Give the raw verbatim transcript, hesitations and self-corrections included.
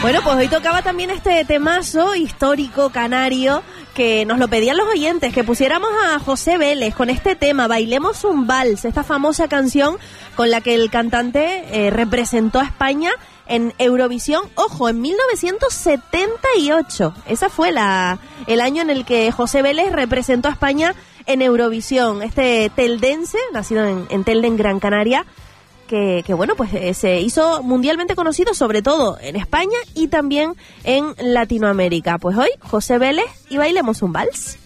Bueno, pues hoy tocaba también este temazo histórico canario que nos lo pedían los oyentes, que pusiéramos a José Vélez con este tema, Bailemos un Vals, esta famosa canción con la que el cantante eh, representó a España en Eurovisión, ojo, en mil novecientos setenta y ocho. Ese fue la, el año en el que José Vélez representó a España en Eurovisión. Este teldense, nacido en, en Telde, en Gran Canaria, que, que bueno, pues eh, se hizo mundialmente conocido, sobre todo en España y también en Latinoamérica. Pues hoy, José Vélez y Bailemos un Vals.